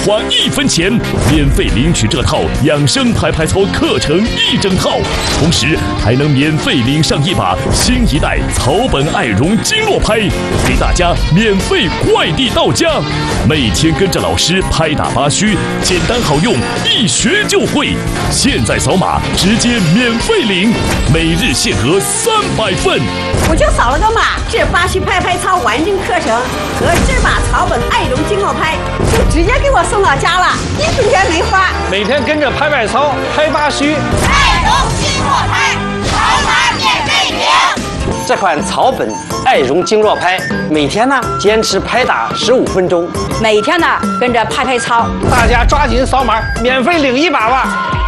花1分钱，免费领取这套养生拍拍操课程1整套，同时还能免费领上一把新一代草本爱绒经络拍，给大家免费快递到家。每天跟着老师拍打八虚，简单好用，一学就会。现在扫码直接免费领，每日限额300份。 我就扫了个码，这八虚拍拍操完整课程和这把草本爱绒经络拍就直接给我送到家了，1分钱没花。 每天跟着拍拍操、拍八虚， 爱绒经络拍，扫码免费领。 这款草本爱绒经络拍，每天呢坚持拍打15分钟， 每天呢跟着拍拍操， 大家抓紧扫码，免费领一把吧。